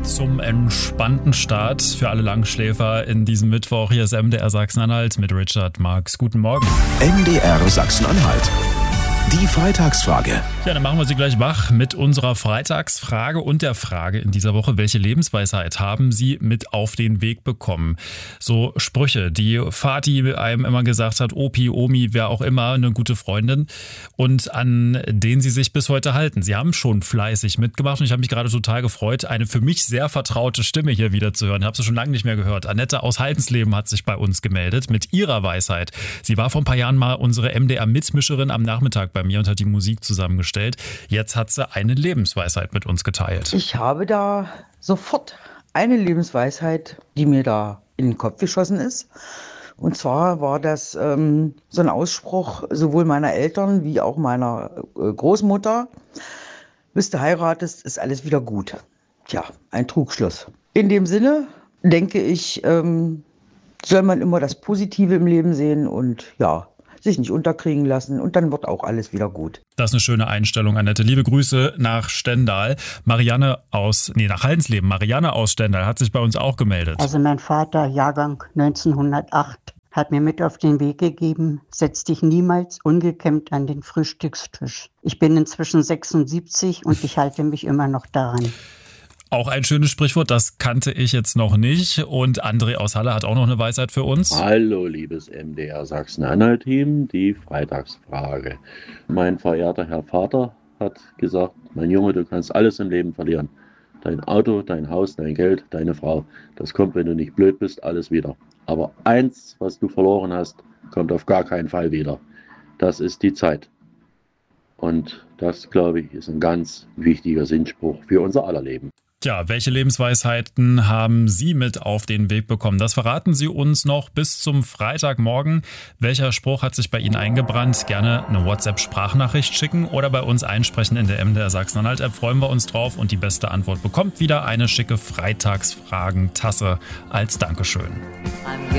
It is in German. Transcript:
zum entspannten Start für alle Langschläfer in diesem Mittwoch. Hier ist MDR Sachsen-Anhalt mit Richard Marx. Guten Morgen. MDR Sachsen-Anhalt. Die Freitagsfrage. Ja, dann machen wir Sie gleich wach mit unserer Freitagsfrage und der Frage in dieser Woche: Welche Lebensweisheit haben Sie mit auf den Weg bekommen? So Sprüche, die Vati einem immer gesagt hat, Opi, Omi, wer auch immer, eine gute Freundin, und an denen Sie sich bis heute halten. Sie haben schon fleißig mitgemacht und ich habe mich gerade total gefreut, eine für mich sehr vertraute Stimme hier wieder zu hören. Ich habe sie schon lange nicht mehr gehört. Annette aus Haldensleben hat sich bei uns gemeldet mit ihrer Weisheit. Sie war vor ein paar Jahren mal unsere MDR-Mitmischerin am Nachmittag bei mir und hat die Musik zusammengestellt. Jetzt hat sie eine Lebensweisheit mit uns geteilt. Ich habe da sofort eine Lebensweisheit, die mir da in den Kopf geschossen ist. Und zwar war das so ein Ausspruch sowohl meiner Eltern wie auch meiner Großmutter: Bis du heiratest, ist alles wieder gut. Tja, ein Trugschluss. In dem Sinne denke ich, soll man immer das Positive im Leben sehen und ja, sich nicht unterkriegen lassen, und dann wird auch alles wieder gut. Das ist eine schöne Einstellung, Annette. Liebe Grüße nach Stendal. Nach Haldensleben. Marianne aus Stendal hat sich bei uns auch gemeldet. Also mein Vater, Jahrgang 1908, hat mir mit auf den Weg gegeben: Setz dich niemals ungekämmt an den Frühstückstisch. Ich bin inzwischen 76 und ich halte mich immer noch daran. Auch ein schönes Sprichwort, das kannte ich jetzt noch nicht. Und André aus Halle hat auch noch eine Weisheit für uns. Hallo, liebes MDR Sachsen-Anhalt-Team, die Freitagsfrage. Mein verehrter Herr Vater hat gesagt: Mein Junge, du kannst alles im Leben verlieren. Dein Auto, dein Haus, dein Geld, deine Frau. Das kommt, wenn du nicht blöd bist, alles wieder. Aber eins, was du verloren hast, kommt auf gar keinen Fall wieder. Das ist die Zeit. Und das, glaube ich, ist ein ganz wichtiger Sinnspruch für unser aller Leben. Tja, welche Lebensweisheiten haben Sie mit auf den Weg bekommen? Das verraten Sie uns noch bis zum Freitagmorgen. Welcher Spruch hat sich bei Ihnen eingebrannt? Gerne eine WhatsApp-Sprachnachricht schicken oder bei uns einsprechen in der MDR Sachsen-Anhalt-App. Freuen wir uns drauf, und die beste Antwort bekommt wieder eine schicke Freitagsfragentasse als Dankeschön.